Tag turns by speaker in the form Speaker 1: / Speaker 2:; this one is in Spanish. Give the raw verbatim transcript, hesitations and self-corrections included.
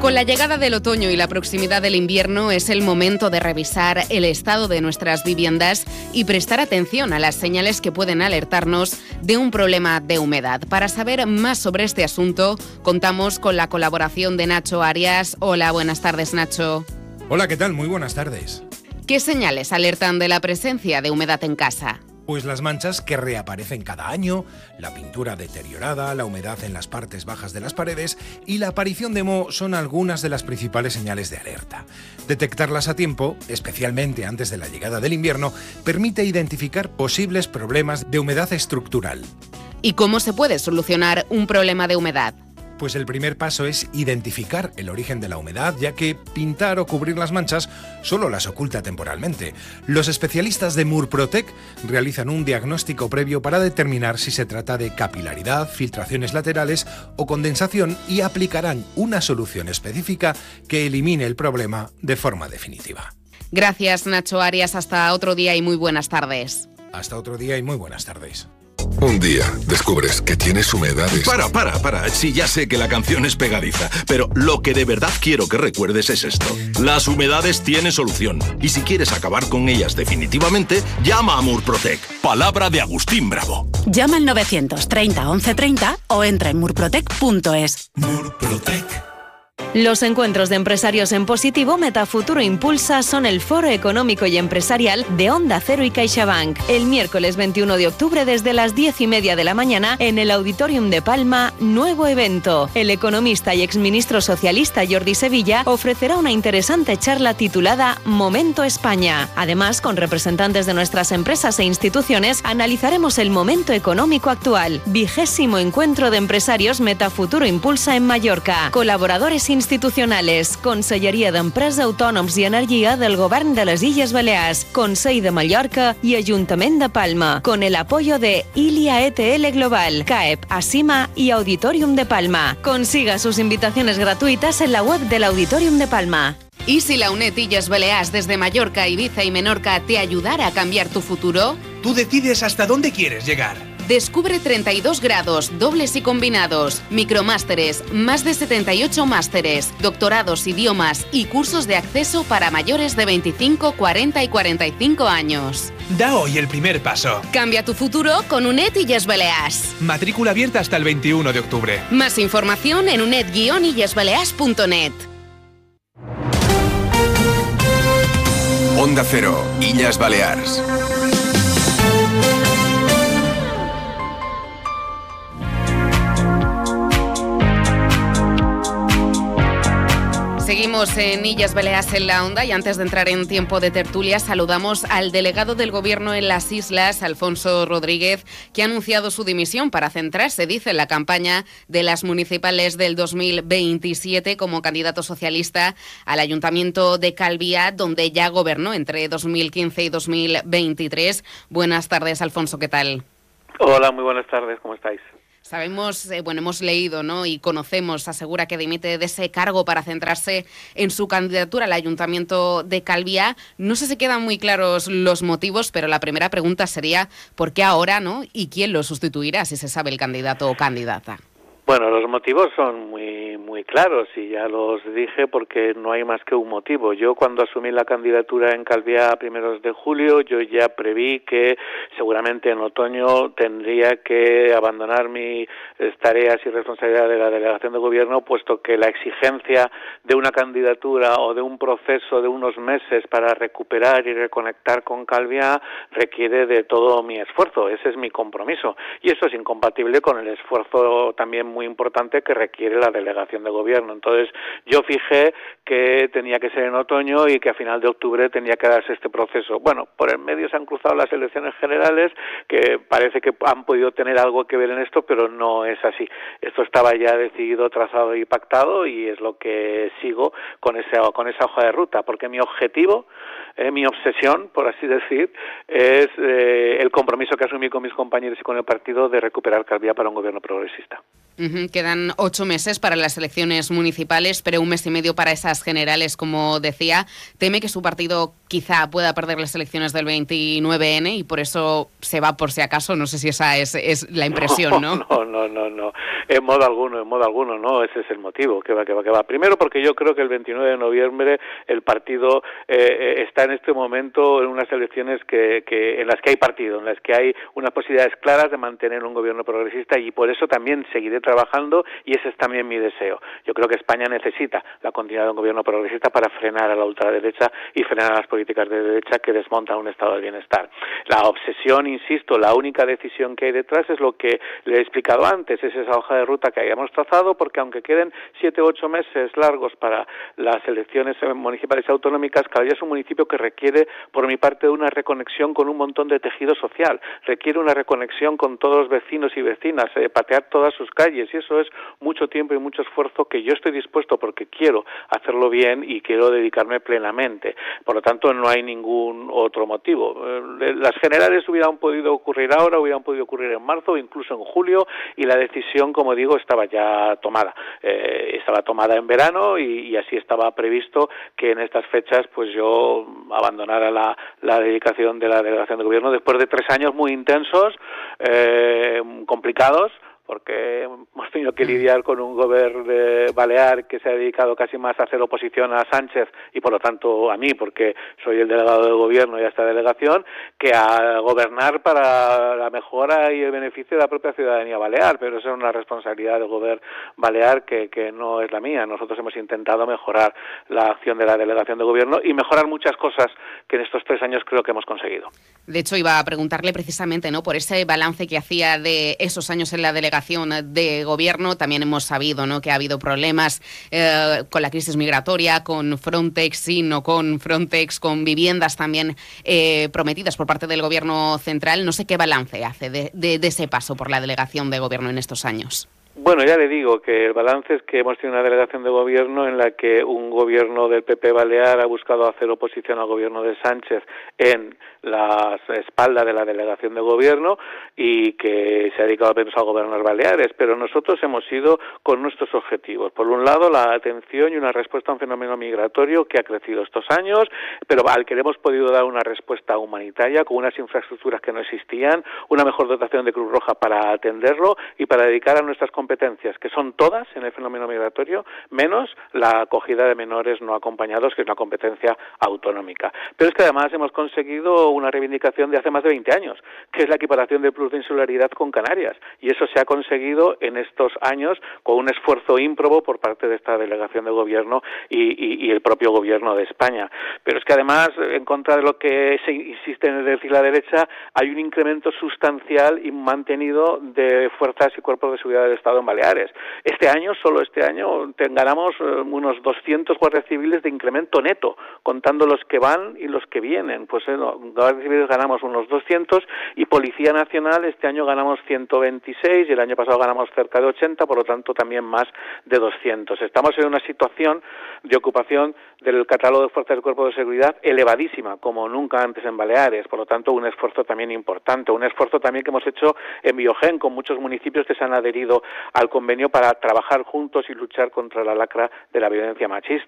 Speaker 1: Con la llegada del otoño y la proximidad del invierno es el momento de revisar el estado de nuestras viviendas y prestar atención a las señales que pueden alertarnos de un problema de humedad. Para saber más sobre este asunto, contamos con la colaboración de Nacho Arias. Hola, buenas tardes, Nacho.
Speaker 2: Hola, ¿qué tal? Muy buenas tardes.
Speaker 1: ¿Qué señales alertan de la presencia de humedad en casa?
Speaker 2: Pues las manchas que reaparecen cada año, la pintura deteriorada, la humedad en las partes bajas de las paredes y la aparición de moho son algunas de las principales señales de alerta. Detectarlas a tiempo, especialmente antes de la llegada del invierno, permite identificar posibles problemas de humedad estructural.
Speaker 1: ¿Y cómo se puede solucionar un problema de humedad?
Speaker 2: Pues el primer paso es identificar el origen de la humedad, ya que pintar o cubrir las manchas solo las oculta temporalmente. Los especialistas de Murprotec realizan un diagnóstico previo para determinar si se trata de capilaridad, filtraciones laterales o condensación y aplicarán una solución específica que elimine el problema de forma definitiva.
Speaker 1: Gracias, Nacho Arias. Hasta otro día y muy buenas tardes.
Speaker 2: Hasta otro día y muy buenas tardes.
Speaker 3: Un día descubres que tienes humedades.
Speaker 4: Para, para, para. Sí, ya sé que la canción es pegadiza, pero lo que de verdad quiero que recuerdes es esto. Las humedades tienen solución. Y si quieres acabar con ellas definitivamente, llama a Murprotec. Palabra de Agustín Bravo.
Speaker 5: Llama al novecientos treinta once treinta o entra en murprotec punto es.
Speaker 4: Murprotec.
Speaker 6: Los encuentros de empresarios en positivo Metafuturo Impulsa son el foro económico y empresarial de Onda Cero y CaixaBank. El miércoles veintiuno de octubre desde las diez y media de la mañana en el Auditorium de Palma, nuevo evento. El economista y exministro socialista Jordi Sevilla ofrecerá una interesante charla titulada Momento España. Además, con representantes de nuestras empresas e instituciones, analizaremos el momento económico actual. Vigésimo encuentro de empresarios Metafuturo Impulsa en Mallorca. Colaboradores institucionales, Conselleria d'Empresa, Autònoms i Energia del Govern de les Illes Balears, Consell de Mallorca y Ayuntament de Palma, con el apoyo de Ilia E T L Global, C A E P, Asima y Auditorium de Palma. Consiga sus invitaciones gratuitas en la web del Auditorium de Palma.
Speaker 1: ¿Y si la UNED Illes Balears desde Mallorca, Ibiza y Menorca te ayudara a cambiar tu futuro?
Speaker 7: Tú decides hasta dónde quieres llegar.
Speaker 1: Descubre treinta y dos grados, dobles y combinados, micromásteres, más de setenta y ocho másteres, doctorados, idiomas y cursos de acceso para mayores de veinticinco, cuarenta y cuarenta y cinco años.
Speaker 7: Da hoy el primer paso.
Speaker 1: Cambia tu futuro con UNED Illes Balears.
Speaker 7: Matrícula abierta hasta el veintiuno de octubre.
Speaker 1: Más información en uned guion illes balears punto net.
Speaker 3: Onda Cero, Illes Balears.
Speaker 1: Seguimos en Illes Balears en la Onda y antes de entrar en tiempo de tertulia saludamos al delegado del Gobierno en las Islas, Alfonso Rodríguez, que ha anunciado su dimisión para centrarse, dice, en la campaña de las municipales del dos mil veintisiete como candidato socialista al Ayuntamiento de Calviá, donde ya gobernó entre dos mil quince y dos mil veintitrés. Buenas tardes, Alfonso, ¿qué tal?
Speaker 8: Hola, muy buenas tardes, ¿cómo estáis?
Speaker 1: Sabemos, eh, bueno, hemos leído, ¿no? Y conocemos, asegura que dimite de ese cargo para centrarse en su candidatura al Ayuntamiento de Calviá. No sé si quedan muy claros los motivos, pero la primera pregunta sería ¿por qué ahora, no? ¿Y quién lo sustituirá, si se sabe el candidato o candidata?
Speaker 8: Bueno, los motivos son muy muy claros y ya los dije porque no hay más que un motivo. Yo cuando asumí la candidatura en Calviá a primeros de julio, yo ya preví que seguramente en otoño tendría que abandonar mis tareas y responsabilidades de la delegación de gobierno, puesto que la exigencia de una candidatura o de un proceso de unos meses para recuperar y reconectar con Calviá requiere de todo mi esfuerzo. Ese es mi compromiso y eso es incompatible con el esfuerzo también muy importante que requiere la delegación de gobierno. Entonces yo fijé que tenía que ser en otoño y que a final de octubre tenía que darse este proceso. Bueno, por el medio se han cruzado las elecciones generales, que parece que han podido tener algo que ver en esto, pero no es así. Esto estaba ya decidido, trazado y pactado y es lo que sigo con esa, con esa hoja de ruta, porque mi objetivo, eh, mi obsesión, por así decir, es eh, el compromiso que asumí con mis compañeros y con el partido de recuperar Calviá para un gobierno progresista.
Speaker 1: Uh-huh. Quedan ocho meses para las elecciones municipales, pero un mes y medio para esas generales, como decía. ¿Teme que su partido quizá pueda perder las elecciones del veintinueve ene y por eso se va por si acaso. No sé si esa es, es la impresión, ¿no?
Speaker 8: No, no, no, no. En modo alguno, en modo alguno, no. Ese es el motivo. Que va, que va, que va. Primero porque yo creo que el veintinueve de noviembre el partido eh, está en este momento en unas elecciones que, que en las que hay partido, en las que hay unas posibilidades claras de mantener un gobierno progresista y por eso también seguiré trabajando y ese es también mi deseo. Yo creo que España necesita la continuidad de un gobierno progresista para frenar a la ultraderecha y frenar a las políticas de derecha que desmontan un estado del bienestar. La obsesión, insisto, la única decisión que hay detrás es lo que le he explicado antes, es esa hoja de ruta que hayamos trazado, porque aunque queden siete u ocho meses largos para las elecciones municipales y autonómicas, Calviá es un municipio que requiere, por mi parte, una reconexión con un montón de tejido social, requiere una reconexión con todos los vecinos y vecinas, eh, patear todas sus calles, y eso es mucho tiempo y mucho esfuerzo que yo estoy dispuesto, porque quiero hacerlo bien y quiero dedicarme plenamente. Por lo tanto, no hay ningún otro motivo. Eh, las generales hubieran podido ocurrir ahora, hubieran podido ocurrir en marzo o incluso en julio, y la decisión, como digo, estaba ya tomada. Eh, estaba tomada en verano y, y así estaba previsto que en estas fechas pues yo abandonara la, la dedicación de la delegación de gobierno después de tres años muy intensos, eh, complicados, porque hemos tenido que lidiar con un gobierno balear que se ha dedicado casi más a hacer oposición a Sánchez y por lo tanto a mí, porque soy el delegado de gobierno y a esta delegación, que a gobernar para la mejora y el beneficio de la propia ciudadanía balear, pero esa es una responsabilidad del gobierno balear que, que no es la mía. Nosotros hemos intentado mejorar la acción de la delegación de gobierno y mejorar muchas cosas que en estos tres años creo que hemos conseguido.
Speaker 1: De hecho, iba a preguntarle precisamente, ¿no?, por ese balance que hacía de esos años en la delegación de gobierno. También hemos sabido, ¿no?, que ha habido problemas eh, con la crisis migratoria, con Frontex, sí, no con Frontex, con viviendas también eh, prometidas por parte del gobierno central. No sé qué balance hace de, de, de ese paso por la delegación de gobierno en estos años.
Speaker 8: Bueno, ya le digo que el balance es que hemos tenido una delegación de gobierno en la que un gobierno del P P balear ha buscado hacer oposición al gobierno de Sánchez en la espalda de la delegación de gobierno y que se ha dedicado apenas a gobernar Baleares, pero nosotros hemos ido con nuestros objetivos. Por un lado, la atención y una respuesta a un fenómeno migratorio que ha crecido estos años, pero al que le hemos podido dar una respuesta humanitaria con unas infraestructuras que no existían, una mejor dotación de Cruz Roja para atenderlo y para dedicar a nuestras competencias, que son todas en el fenómeno migratorio, menos la acogida de menores no acompañados, que es una competencia autonómica. Pero es que además hemos conseguido una reivindicación de hace más de veinte años, que es la equiparación del plus de insularidad con Canarias, y eso se ha conseguido en estos años con un esfuerzo ímprobo por parte de esta delegación de gobierno y, y, y el propio gobierno de España. Pero es que además, en contra de lo que se insiste en decir la derecha, hay un incremento sustancial y mantenido de fuerzas y cuerpos de seguridad del Estado en Baleares. Este año, solo este año, ganamos unos doscientos guardias civiles de incremento neto, contando los que van y los que vienen. Pues eh, no, guardias civiles ganamos unos doscientos y Policía Nacional este año ganamos ciento veintiséis y el año pasado ganamos cerca de ochenta, por lo tanto también más de doscientos. Estamos en una situación de ocupación del catálogo de fuerzas del cuerpo de seguridad elevadísima, como nunca antes en Baleares, por lo tanto un esfuerzo también importante, un esfuerzo también que hemos hecho en Biogen con muchos municipios que se han adherido al convenio para trabajar juntos y luchar contra la lacra de la violencia machista.